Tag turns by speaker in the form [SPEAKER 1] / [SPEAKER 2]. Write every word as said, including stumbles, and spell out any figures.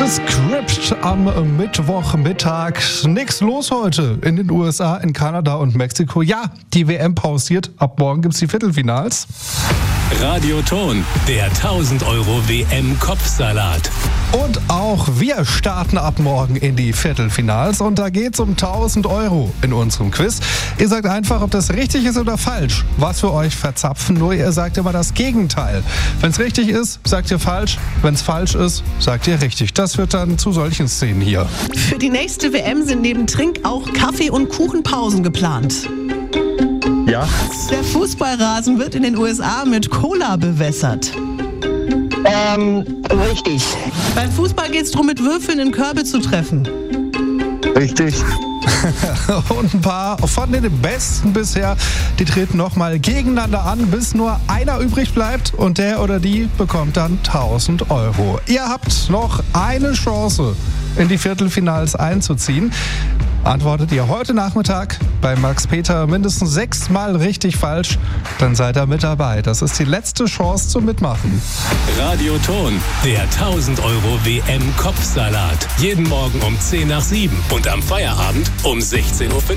[SPEAKER 1] Script am Mittwochmittag. Nichts los heute in den U S A, in Kanada und Mexiko. Ja, die W M pausiert. Ab morgen gibt's die Viertelfinals.
[SPEAKER 2] Radioton, der tausend Euro W M-Kopfsalat.
[SPEAKER 1] Und auch wir starten ab morgen in die Viertelfinals. Und da geht's um tausend Euro in unserem Quiz. Ihr sagt einfach, ob das richtig ist oder falsch, was wir euch verzapfen. Nur ihr sagt immer das Gegenteil. Wenn es richtig ist, sagt ihr falsch. Wenn es falsch ist, sagt ihr richtig. Das wird dann zu solchen Szenen hier.
[SPEAKER 3] Für die nächste W M sind neben Trink auch Kaffee- und Kuchenpausen geplant.
[SPEAKER 4] Ja.
[SPEAKER 3] Der Fußballrasen wird in den U S A mit Cola bewässert.
[SPEAKER 5] Ähm, richtig.
[SPEAKER 3] Beim Fußball geht es darum, mit Würfeln in Körbe zu treffen.
[SPEAKER 4] Richtig.
[SPEAKER 1] Und ein paar von den Besten bisher, die treten nochmal gegeneinander an, bis nur einer übrig bleibt und der oder die bekommt dann tausend Euro. Ihr habt noch eine Chance, in die Viertelfinals einzuziehen. Antwortet ihr heute Nachmittag bei Max Peter mindestens sechsmal richtig falsch, dann seid ihr mit dabei. Das ist die letzte Chance zum Mitmachen.
[SPEAKER 2] Radioton, der tausend Euro W M-Kopfsalat. Jeden Morgen um zehn nach sieben und am Feierabend um sechzehn Uhr fünfzig.